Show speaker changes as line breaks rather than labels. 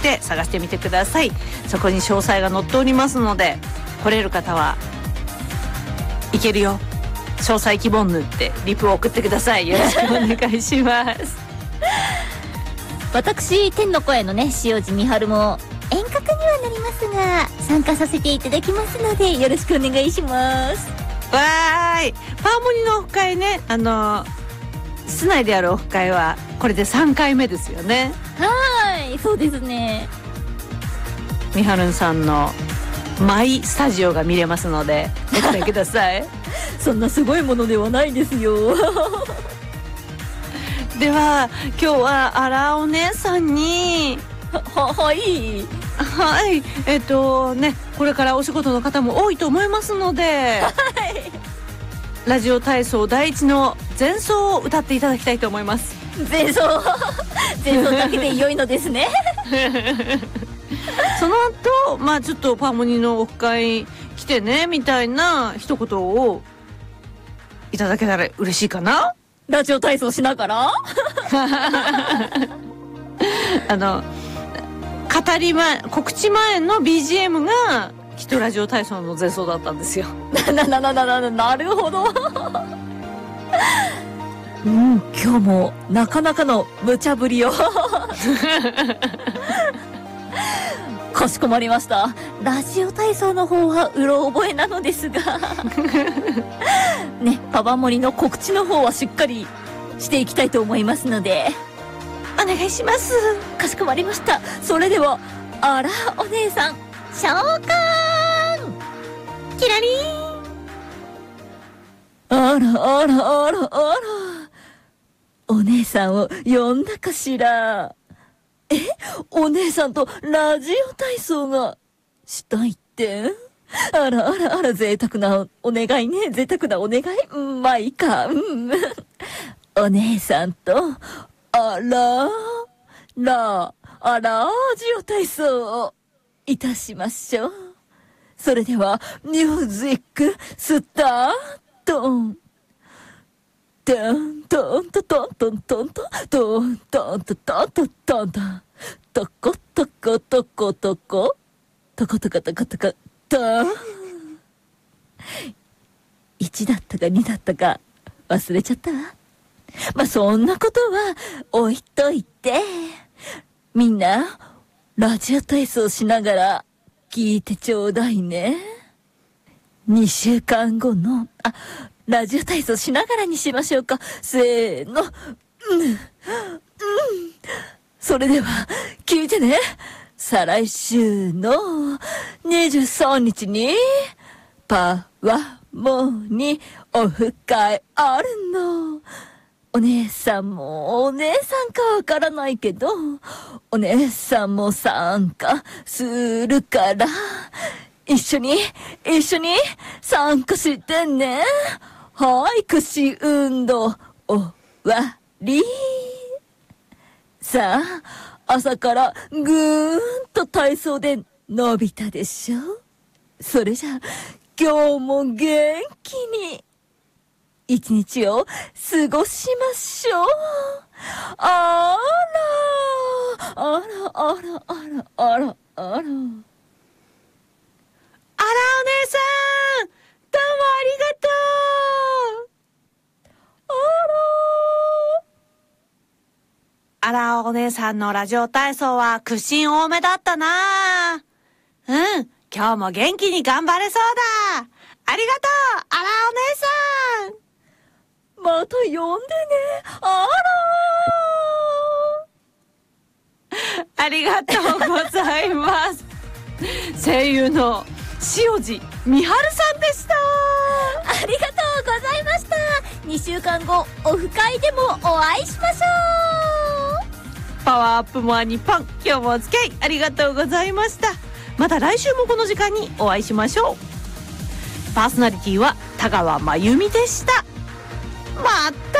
して探してみてください。そこに詳細が載っておりますので、来れる方はいけるよ、詳細希望ぬってリプを送ってください。よろしくお願いします
私天の声のね塩路美春も遠隔にはなりますが参加させていただきますのでよろしくお願いします。
わーい、パーモニのオフ会ね、室内でやるオフ会はこれで3回目ですよね。
はい、そうですね。
みはるんさんのマイスタジオが見れますのでご期待ください
そんなすごいものではないですよ
では今日はあらお姉さんに
はい
ね、これからお仕事の方も多いと思いますので、はい、ラジオ体操第一の前奏を歌っていただきたいと思います。
前奏だけで良いのですね
その後、まあちょっとパーモニのオフ会来てねみたいな一言をいただけたら嬉しいかな。
ラジオ体操しながら
告知前の BGM がきっとラジオ体操の前奏だったんですよ
なるほど今日もなかなかの無茶ぶりをかしこまりました。ラジオ体操の方はうろ覚えなのですがね、パパモリの告知の方はしっかりしていきたいと思いますので
お願いします。
かしこまりました。それではあらお姉さん召喚キラリン。あらお姉さんを呼んだかしら。お姉さんとラジオ体操がしたいって。あら贅沢なお願いね。贅沢なお願い。まあいいか。お姉さんとラジオ体操をいたしましょう。それではミュージックスタート。トントントントントントントントントントントントントントントコトコトコトコトコトコトコトコトン。1だったか2だったか忘れちゃったわ。まあそんなことは置いといて、みんなラジオ体操しながら聞いてちょうだいね。2週間後のラジオ体操しながらにしましょうか。せーの。それでは聞いてね。再来週の23日にパワモにオフ会あるの。お姉さんもお姉さんかわからないけど、お姉さんも参加するから一緒に参加してね。はい、串運動終わり。さあ、朝からぐーんと体操で伸びたでしょ。それじゃあ今日も元気に一日を過ごしましょう。あらお姉さん、あらお姉さん、どうもありがとう。
あらお姉さんのラジオ体操は屈伸多めだったな。今日も元気に頑張れそうだ。ありがとう、あらお姉さん。
また呼んでね。
ありがとうございます声優の塩路美春さんでした。
ありがとうございました。2週間後オフ会でもお会いしましょ
う。パワーアップモアニッポン、今日もお付き合いありがとうございました。また来週もこの時間にお会いしましょう。パーソナリティは田川真由美でした。また